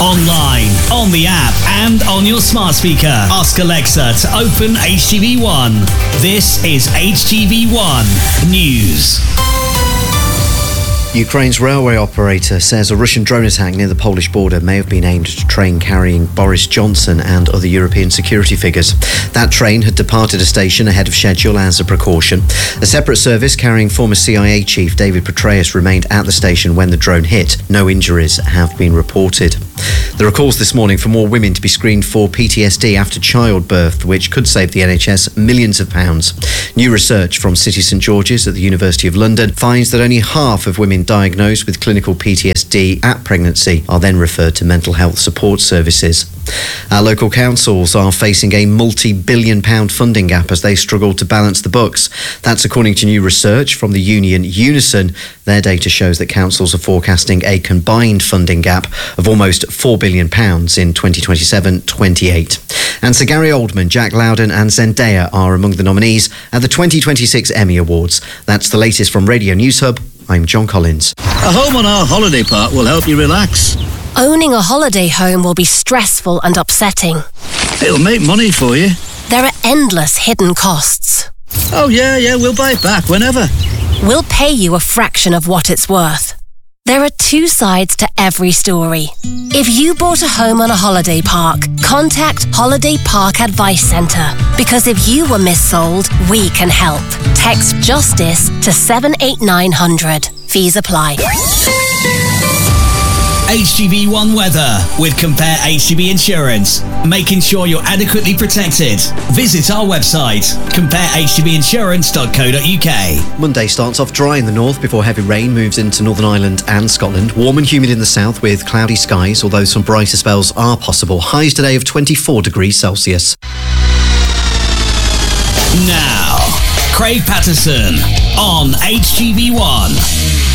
Online, on the app, and on your smart speaker. Ask Alexa to open HTV One. This is HTV One News. Ukraine's railway operator says a Russian drone attack near the Polish border may have been aimed at a train carrying Boris Johnson and other European security figures. That train had departed a station ahead of schedule as a precaution. A separate service carrying former CIA chief David Petraeus remained at the station when the drone hit. No injuries have been reported. There are calls this morning for more women to be screened for PTSD after childbirth, which could save the NHS millions of pounds. New research from City St George's at the University of London finds that only half of women diagnosed with clinical PTSD at pregnancy are then referred to mental health support services. Our local councils are facing a multi-billion-pound funding gap as they struggle to balance the books. That's according to new research from the union Unison. Their data shows that councils are forecasting a combined funding gap of almost £4 billion in 2027-28. And Sir Gary Oldman, Jack Lowden and Zendaya are among the nominees at the 2026 Emmy Awards. That's the latest from Radio News Hub. I'm John Collins. A home on our holiday park will help you relax. Owning a holiday home will be stressful and upsetting. It'll make money for you. There are endless hidden costs. Oh, yeah, we'll buy it back whenever. We'll pay you a fraction of what it's worth. There are two sides to every story. If you bought a home on a holiday park, contact Holiday Park Advice Centre. Because if you were missold, we can help. Text JUSTICE to 78900. Fees apply. HTV One weather with Compare HTV Insurance, making sure you're adequately protected. Visit our website, comparehtvinsurance.co.uk. Monday starts off dry in the north before heavy rain moves into Northern Ireland and Scotland. Warm and humid in the south with cloudy skies, although some brighter spells are possible. Highs today of 24 degrees Celsius. Now, Craig Patterson on HTV One.